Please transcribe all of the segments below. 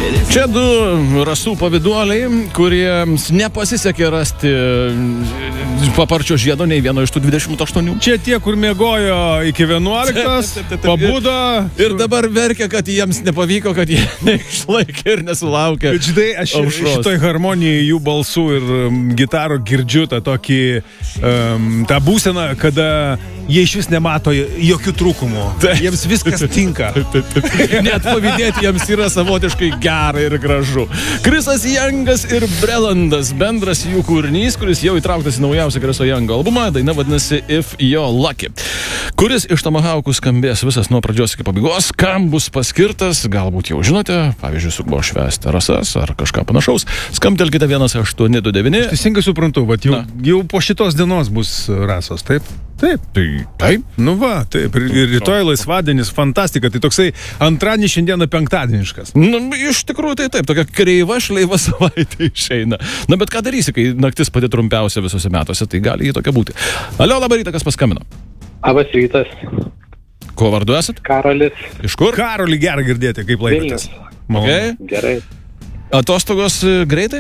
Čia du rasų paviduoliai, kuriems nepasisekė rasti paparčio žiedo nei vieno iš tų 28. Čia tie, kur miegojo iki 11, pabudo. Ir dabar verkia, kad jiems nepavyko, kad jie neišlaikė ir nesulaukė. Bet žinai, aš šitoj harmonijai jų balsų ir gitaro girdžiu tą tokį, tą būseną, kada jie iš vis nemato jokių trūkumų. Jiems viskas tinka. Net pavydėti jiems yra savotiškai gera ir gražu. Chrisas Youngas ir Brelandas, bendras jų kūrinys, kuris jau įtrauktas į naujausią Chriso Youngo albumą, daina vadinasi If You're Lucky. Kuris iš Tomahawkų skambės visas nuo pradžios iki pabaigos, kam bus paskirtas, galbūt jau žinote, pavyzdžiui, sugubo švęsti rasas ar kažką panašaus, skambtelkite 1829. Teisingai suprantu, bet jau po šitos dienos bus rasos, taip? Taip. Taip. Nu va, taip. Ir rytoj laisvadienis, fantastika. Tai toksai antradienį, šiandieną penktadieniškas. Nu, iš tikrųjų tai taip, tokia kreiva šleiva savaitė išeina. Na, bet ką darysi, kai naktis pati trumpiausia visose metuose, tai gali jį tokia būti. Alio, labą rytą, kas paskambino? Labas rytas. Kuo vardu esat? Karolis. Iš kur? Karolį, gera girdėti, kaip laikotės. Okay. Gerai. Atostogos greitai?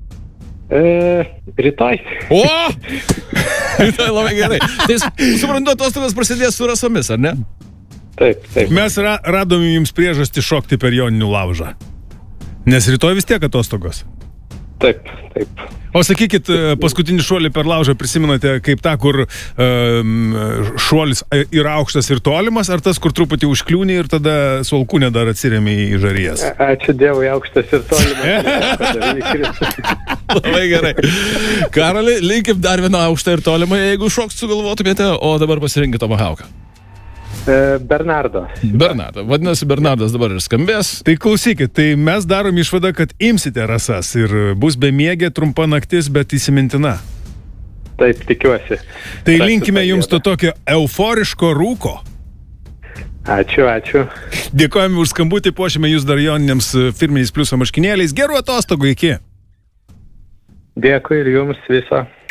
Rytoj. O! Tai labai gerai. Tai suprantu, atostogos prasidės su rasomis, ar ne? Taip. Mes radome jums priežastį šokti per joninių laužą. Nes rytoj vis tiek atostogos. Taip. O sakykit, paskutinį šuolį per laužą prisimenate kaip tą, kur šuolis yra aukštas ir tolimas, ar tas, kur truputį užkliūni ir tada su alkūne dar atsiremi į žarijas? Ačiū Dievui, aukštas ir tolimas. Labai gerai. Karoli, linkim dar vieną aukštą ir tolimą, jeigu šokt sugalvotumėte, o dabar pasirinkite Tomahawką. Bernardo. Vadinasi, Bernardas dabar ir skambės. Tai klausykit, tai mes darom išvadą, kad imsite rasas ir bus bemiegė trumpa naktis, bet įsimintina. Taip, tikiuosi. Tai linkime jums to tokio euforiško rūko. Ačiū. Dėkojame už skambutį, puošime jūs dar joniniams firminiais pliuso marškinėliais. Gerų atostogų, iki. Dėkui ir jums viso.